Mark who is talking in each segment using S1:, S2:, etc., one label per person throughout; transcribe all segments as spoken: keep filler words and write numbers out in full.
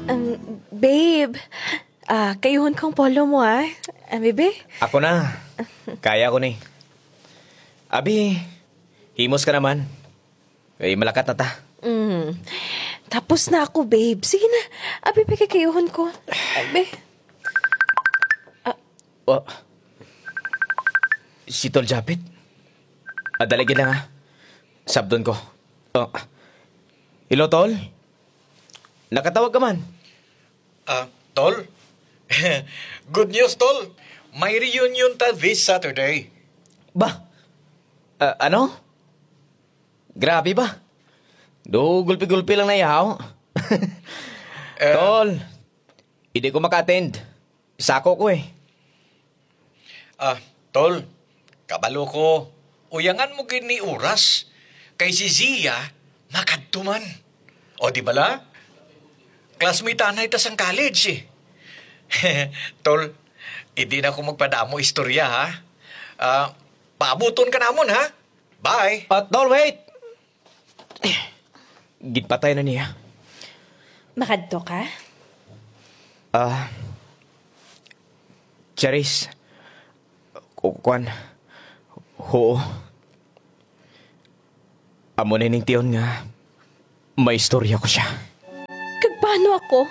S1: Um, babe, ah, kayuhon kong polo mo ah. Ah, bebe?
S2: Ako na. Kaya ko ni. Abi, himos ka naman. Ay, malakat na ta.
S1: Mm. Tapos na ako, babe. Sige na. Ah, bebe, kayuhon ko. Ah, be.
S2: Oh. Si Tol Japit. Adalagin lang ha. Sabdon ko. Oh. Hello, Tol? Nakatawag ka man.
S3: Ah, Tol? Good news, Tol. May reunion ta this Saturday.
S2: Ba? Ah, ano? Grabe ba? Do, gulpi-gulpi lang na yaw.
S3: Eh,
S2: Tol, hindi ko maka-attend. Sako ko eh.
S3: Ah, Tol, kabalo ko. Uyangan mo gini oras. Kay si Zia, makadtuman. O di bala? Classmate anay tas ang college eh. Tol, hindi na ako magpadamo istorya ha. Ah, paabuton ka namon ha. Bye.
S2: Ah, Tol, wait! Gitpatay na niya.
S1: Makadto ka?
S2: Ah, Charis. Kukuan. Oo. Amo na ning tiyon nga. May istorya ko siya.
S1: Kag paano ako?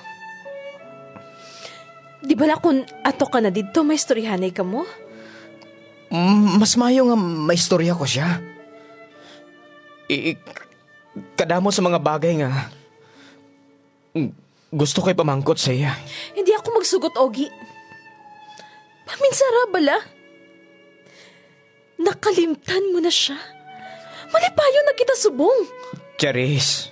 S1: Di bala kung ato ka na dito, may istoryahanay ka mo?
S2: Mm, mas mayo nga may istorya ko siya. I, kadamo sa mga bagay nga mm, gusto ko'y pamangkot sa iya.
S1: Hindi ako magsugot, Ogi. Paminsara bala? Nakalimtan mo na siya. Malipayo na kita subong.
S2: Charis,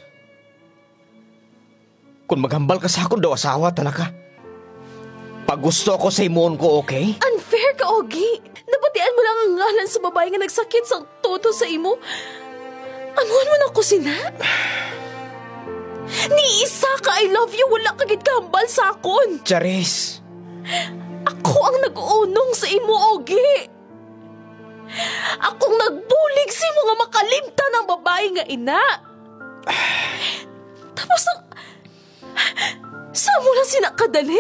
S2: kung maghambal ka sa akong daw asawa talaga, pag gusto ako sa imon ko, okay?
S1: Unfair ka, Ogi. Nabatian mo lang ang ngalan sa babae nga nagsakit sa toto sa imo. Anuhan mo na ako sina? Ni isa ka, I love you, wala kagit kahambal sa akon.
S2: Charis,
S1: Ako ang nag-unong sa imo, Ogi. Akong nagbulig sa imo nga makalimtan ang babae nga ina. Tapos ang... Sa mo lang sinakadali?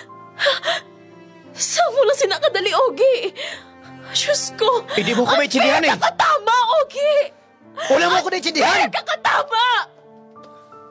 S1: Sa mo lang sinakadali, Ogi? Diyos ko.
S2: Hindi mo ko may tsindihan eh.
S1: Kakatama, Ogi.
S2: Wala mo ako na tsindihan.
S1: Kakatama.